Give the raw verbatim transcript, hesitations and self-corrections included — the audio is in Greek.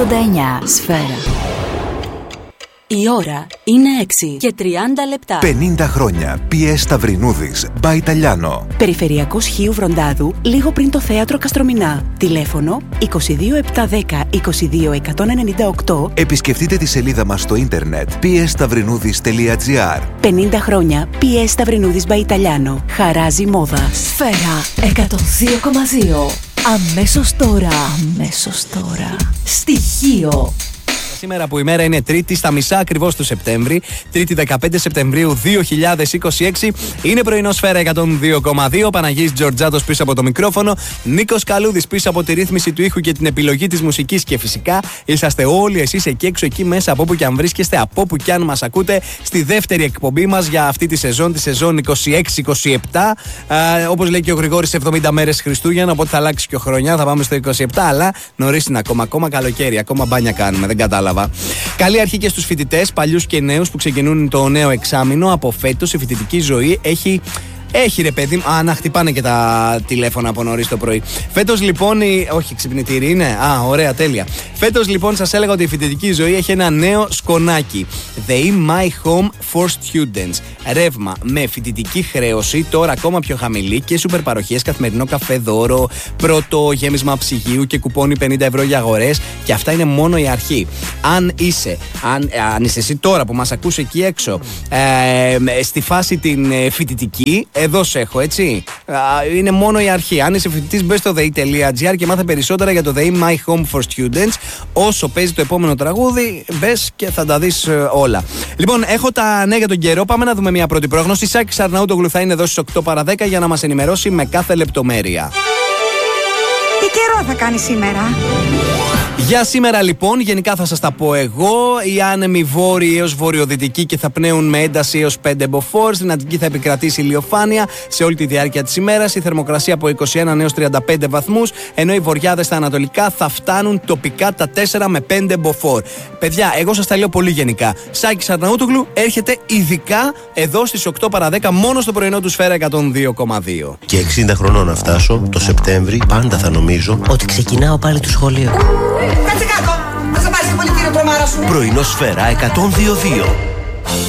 ογδόντα εννιά. Σφαίρα. Η ώρα είναι έξι και τριάντα λεπτά. πενήντα χρόνια. πι ες Σταυρινούδης, by Italiano. Περιφερειακός Χίου Βροντάδου, λίγο πριν το θέατρο Καστρομηνά. Τηλέφωνο είκοσι δύο επτακόσια δέκα είκοσι δύο εκατόν ενενήντα οκτώ. Επισκεφτείτε τη σελίδα μας στο ίντερνετ πι ες σταυρινούδης τελεία τζι άρ. πενήντα χρόνια πι ες Σταυρινούδης by Italiano. Χαράζει μόδα. Σφαίρα εκατόν δύο κόμμα δύο. Αμέσως τώρα. Αμέσως τώρα. Στοιχείο. Σήμερα που η μέρα είναι Τρίτη, στα μισά ακριβώς του Σεπτέμβρη, Τρίτη δεκαπέντε Σεπτεμβρίου δύο χιλιάδες είκοσι έξι, είναι πρωινό Σφαίρα εκατόν δύο κόμμα δύο. Παναγής Τζορτζάτος πίσω από το μικρόφωνο, Νίκος Καλούδης πίσω από τη ρύθμιση του ήχου και την επιλογή της μουσικής. Και φυσικά είσαστε όλοι εσείς εκεί έξω, εκεί μέσα, από όπου και αν βρίσκεστε, από όπου και αν μας ακούτε, στη δεύτερη εκπομπή μας για αυτή τη σεζόν, τη σεζόν είκοσι έξι είκοσι επτά. Όπως λέει και ο Γρηγόρης, εβδομήντα μέρες Χριστούγεννα, οπότε θα αλλάξει και ο χρονιά, θα πάμε στο είκοσι επτά, αλλά νωρίς είναι ακόμα, ακόμα καλοκαίρι, ακόμα μπάνια κάνουμε, δεν κατάλαβα. Καλή αρχή και στους φοιτητές, παλιούς και νέους που ξεκινούν το νέο εξάμηνο. Από φέτος η φοιτητική ζωή έχει. Έχει ρε παιδί, α, να χτυπάνε και τα τηλέφωνα από νωρίς το πρωί. Φέτος λοιπόν, η... όχι ξυπνητήρι είναι, α, ωραία, τέλεια. Φέτος λοιπόν σας έλεγα ότι η φοιτητική ζωή έχει ένα νέο σκονάκι. The My Home for Students. Ρεύμα με φοιτητική χρέωση, τώρα ακόμα πιο χαμηλή, και σούπερ παροχές, καθημερινό καφέ δώρο, πρώτο γέμισμα ψυγείου και κουπόνι πενήντα ευρώ για αγορές. Και αυτά είναι μόνο η αρχή. Αν είσαι, αν, αν είσαι εσύ τώρα που μας ακούς εκεί έξω, ε, στη φάση την ε, φοιτητική, εδώ σε έχω, έτσι. Είναι μόνο η αρχή. Αν είσαι φοιτητής, μπες στο δε ι τελεία τζι άρ και μάθε περισσότερα για το The My Home for Students. Όσο παίζει το επόμενο τραγούδι, μπες και θα τα δεις όλα. Λοιπόν, έχω τα νέα για τον καιρό. Πάμε να δούμε μια πρώτη πρόγνωση. Σάκης Αρναούτογλου θα είναι εδώ στις οκτώ παρά δέκα για να μας ενημερώσει με κάθε λεπτομέρεια. Τι καιρό θα κάνει σήμερα? Για σήμερα λοιπόν, γενικά θα σας τα πω εγώ. Οι άνεμοι βόρειοι έως βορειοδυτικοί και θα πνέουν με ένταση έως πέντε μποφόρ. Στην Αττική θα επικρατήσει ηλιοφάνεια σε όλη τη διάρκεια της ημέρας. Η θερμοκρασία από είκοσι ένα έως τριάντα πέντε βαθμούς. Ενώ οι βορειάδες στα ανατολικά θα φτάνουν τοπικά τα τέσσερα με πέντε μποφόρ. Παιδιά, εγώ σας τα λέω πολύ γενικά. Σάκης Αρναούτογλου έρχεται ειδικά εδώ στις οκτώ παρά δέκα, μόνο στο πρωινό του Σφαίρα εκατόν δύο κόμμα δύο. Και εξήντα χρονών να φτάσω, το Σεπτέμβρη πάντα θα νομίζω ότι ξεκινάω πάλι το σχολείο. Κάτσε κάτω! Θα σε πάει στο πολιτήριο τρομάρα σου! Πρωινό Σφαίρα εκατόν δύο κόμμα δύο.